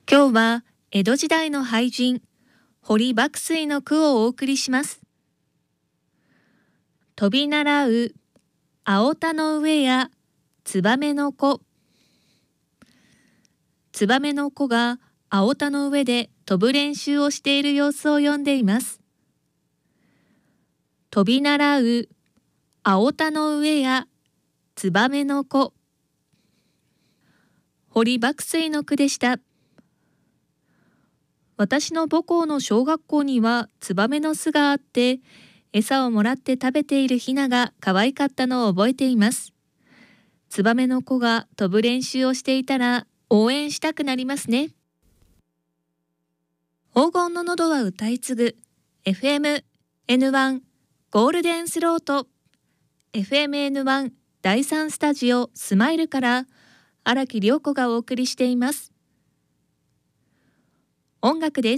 今日は江戸時代の俳人、堀麦水の句をお送りします。飛び習う青田の上や燕の子。燕の子が青田の上で飛ぶ練習をしている様子を詠んでいます。飛び習う青田の上や燕の子。堀麦水の句でした。私の母校の小学校にはツバメの巣があって、餌をもらって食べているヒナが可愛かったのを覚えています。ツバメの子が飛ぶ練習をしていたら応援したくなりますね。黄金の喉は歌い継ぐ FM N1 ゴールデンスロート FMN1 第3スタジオスマイルから荒木涼子がお送りしています。音楽です。